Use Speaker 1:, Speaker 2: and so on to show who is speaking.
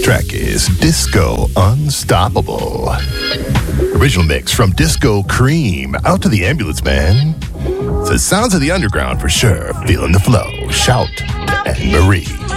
Speaker 1: track is Disco Unstoppable. Original mix from Disco Cream. Out to the ambulance, man. It's the sounds of the underground for sure. Feeling the flow. Shout to Anne Marie.